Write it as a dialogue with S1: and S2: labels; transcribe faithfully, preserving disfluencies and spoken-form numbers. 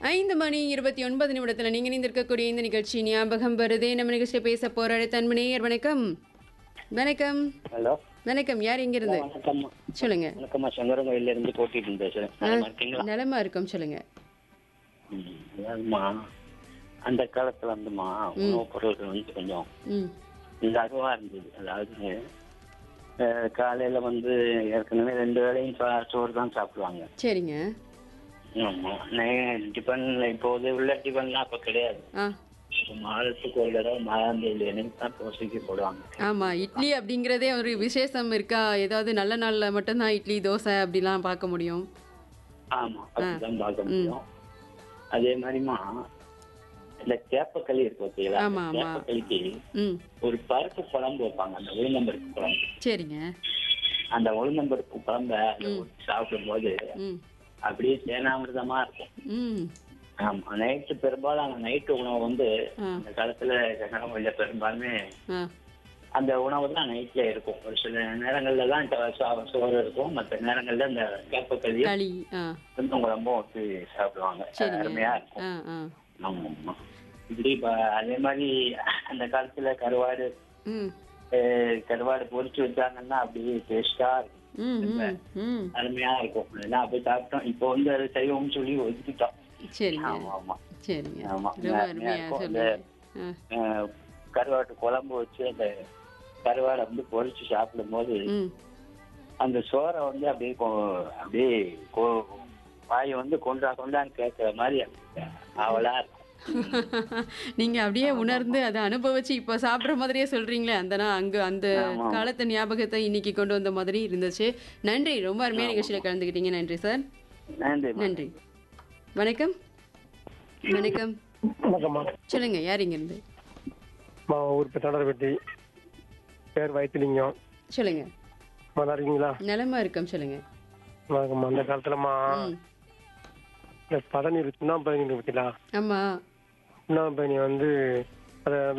S1: ஐந்து மணி இருபத்தி ஒன்பது நிமிடத்துல நீங்க இணைந்திருக்கக்கூடிய இந்த நிகழ்ச்சி ஞாபகம் வருதே. நம்ம நிகழ்ச்சியை பேச போற தன்மணி நேயர் வணக்கம். வணக்கம்.
S2: ஹலோ
S1: வணக்கம். யார் எங்க இருந்து?
S2: வணக்கம்மா.
S1: சொல்லுங்க.
S2: வணக்கம்மா, சங்கரங்கோயில இருந்து போட்டிட்டு பேசுறேன். நலமா இருக்கீங்களா?
S1: நலமா இருக்கும், சொல்லுங்க.
S2: ம், அதாவதுமா அந்த காலத்துல வந்துமா உணவுப் பொருட்கள் வந்து கொஞ்சம்
S1: ம்
S2: இலகுவா இருந்தது. அதாவது அஹ், காலையில வந்து ஏற்கனவே ரெண்டு வேளையும் சோ- சோறு தான் சாப்பிடுவாங்க.
S1: சரிங்க.
S2: ஆமா, நே- டிஃபன் இப்போது உள்ள டிஃபன்லாம் அப்ப கிடையாது.
S1: ஆ
S2: இப்ப மாதத்துக்கு ஒரு தடவை மாதாந்தியில் எனக்கு தான் தோசைக்கு போடுவாங்க.
S1: ஆமா, இட்லி அப்படிங்கிறதே ஒரு விசேஷம் இருக்கா? ஏதாவது நல்ல நாள்ல மட்டும்தான் இட்லி தோசை அப்படிலாம் பார்க்க முடியும்.
S2: ஆமா, அப்படிதான் பார்க்க முடியும். அதே மாதிரிமா இந்த கேப்பக்களி இருக்கு பார்த்தீங்களா?
S1: ஆமா, ஆமா.
S2: கேப்பக்களிக்கு
S1: ம்
S2: ஒரு பருப்பு குழம்பு வைப்பாங்க, அந்த உளுந்தம்பருப்பு குழம்பு.
S1: சரிங்க.
S2: அந்த உளுந்தம்பருப்பு குழம்ப சாப்பிடும் போது
S1: ம்
S2: அப்படியே தேனாமிர்தமா இருக்கும்.
S1: ம்
S2: ஆமா, நைட்டு பெரும்பாலும் அந்த நைட்டு உணவு வந்து
S1: ஆ
S2: அந்த காலத்துல கனவுல பெரும்பாலுமே
S1: ஆ
S2: அந்த உணவு தான் நைட்ல இருக்கும். ஒரு சில நேரங்கள்ல தான் இந்த சோ- சோறு இருக்கும், மற்ற நேரங்கள்ல இந்த கேப்பக்களியும்
S1: களி. ஆ
S2: உளுந்தம் குழம்பும் வச்சு சாப்பிடுவாங்க.
S1: சரிங்க.
S2: அருமையா இருக்கும்.
S1: ஆ ஆ
S2: ஆமா ஆமா. இப்படி இப்ப அதே மாதிரி அந்த காலத்துல கருவாடு
S1: ம்
S2: அஹ், கருவாடு பொரிச்சு வச்சாங்கன்னா அப்படியே டேஸ்டா இருக்கும்.
S1: ம் ம் ம்
S2: அருமையா இருக்கும். எல்லாம் அப்படி சாப்பிட்டோம். இப்போ வந்து அது சைவம்னு சொல்லி ஒதுக்கிட்டோம்.
S1: சரிங்க.
S2: ஆமா ஆமா
S1: சரிங்க.
S2: ஆமா.
S1: ரொம்ப
S2: அருமையா
S1: அருமையா
S2: இருக்கும்.
S1: சொல்லுங்க. ஆ
S2: அஹ், கருவாட்டு குழம்பு வச்சு அந்த கருவாடை வந்து பொரிச்சு சாப்பிடும் போது
S1: ம்
S2: அந்த சோறை வந்து அப்படியே கொ- அப்படியே கொ- வாய் வந்து கொண்டா கொண்டான்னு கேட்கிற மாதிரி அவளா இருக்கும்.
S1: நீங்க அப்படியே உணர்ந்து அதை அனுபவிச்சு இப்ப சாப்பிடுற மாதிரியே சொல்றீங்களே, அந்த நான் அங்க அந்த
S2: ஆமா.
S1: காலத்து ஞாபகத்தை இன்னைக்கு கொண்டு வந்த மாதிரி இருந்துச்சு. நன்றி, ரொம்ப அருமையான நிகழ்ச்சியில கலந்துக்கிட்டீங்க. நன்றி சார்.
S2: நன்றி.
S1: நன்றி. வணக்கம். வணக்கம்.
S3: வணக்கம்மா.
S1: சொல்லுங்க, யார் இங்க இருந்து?
S3: மா ஊர் பெத்தாளர்பட்டி, பேர் வைத்திலிங்கம்.
S1: சொல்லுங்க.
S3: நல்லா இருக்கீங்களா?
S1: நலமா இருக்கும், சொல்லுங்க.
S3: வணக்கம்மா. அந்த காலத்துலமா
S1: ம்
S3: இந்த பதநீர் சுண்ணாம்பு பதநீர் பத்திலா
S1: ஆமா.
S3: சுண்ணாம்பு பதனி வந்து அதை